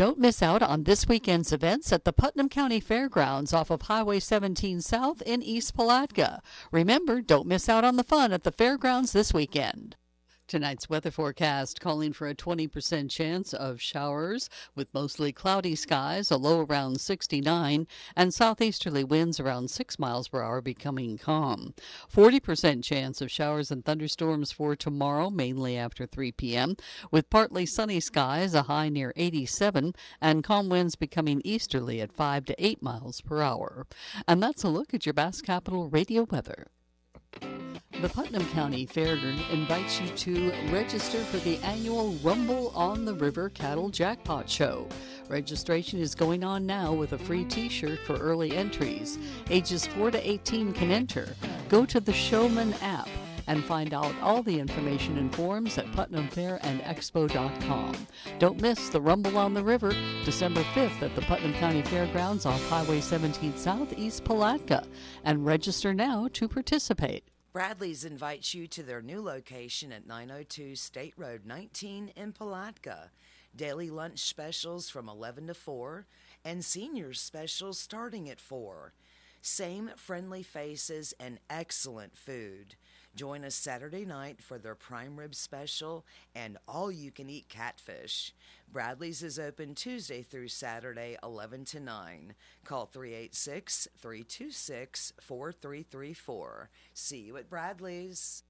Don't miss out on this weekend's events at the Putnam County Fairgrounds off of Highway 17 South in East Palatka. Remember, don't miss out on the fun at the fairgrounds this weekend. Tonight's weather forecast calling for a 20% chance of showers with mostly cloudy skies, a low around 69, and southeasterly winds around 6 miles per hour becoming calm. 40% chance of showers and thunderstorms for tomorrow, mainly after 3 p.m., with partly sunny skies, a high near 87, and calm winds becoming easterly at 5 to 8 miles per hour. And that's a look at your Bass Capital radio weather. The Putnam County Fairground invites you to register for the annual Rumble on the River Cattle Jackpot Show. Registration is going on now with a free t-shirt for early entries. Ages 4 to 18 can enter. Go to the Showman app and find out all the information and forms at PutnamFairandExpo.com. Don't miss the Rumble on the River, December 5th at the Putnam County Fairgrounds off Highway 17 South, East Palatka. And register now to participate. Bradley's invites you to their new location at 902 State Road 19 in Palatka. Daily lunch specials from 11 to 4 and seniors specials starting at 4. Same friendly faces and excellent food. Join us Saturday night for their prime rib special and all-you-can-eat catfish. Bradley's is open Tuesday through Saturday, 11 to 9. Call 386-326-4334. See you at Bradley's.